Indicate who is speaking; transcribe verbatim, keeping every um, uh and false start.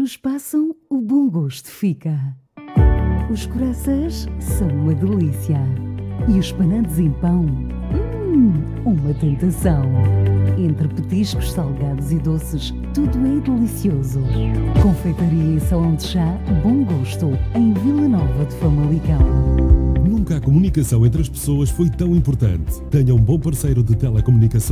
Speaker 1: anos passam, o bom gosto fica. Os corações são uma delícia. E os panantes em pão, hum, uma tentação. Entre petiscos salgados e doces, tudo é delicioso. Confeitaria e salão de chá, bom gosto, em Vila Nova de Famalicão.
Speaker 2: Nunca a comunicação entre as pessoas foi tão importante. Tenha um bom parceiro de telecomunicação